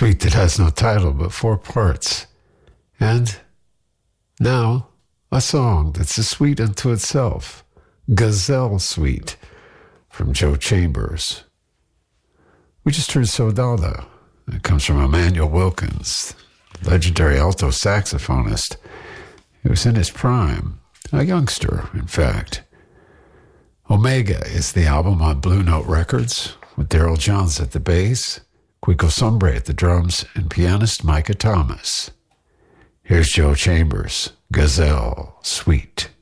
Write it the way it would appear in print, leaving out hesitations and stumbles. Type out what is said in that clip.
suite that has no title but 4 parts. And now, a song that's a suite unto itself, Gazelle Suite, from Joe Chambers. We just heard Soldado. It comes from Emmanuel Wilkins, legendary alto saxophonist. He was in his prime, a youngster, in fact. Omega is the album on Blue Note Records, with Daryl Johns at the bass, Quico Sombre at the drums, and pianist Micah Thomas. Here's Joe Chambers, Gazelle Suite.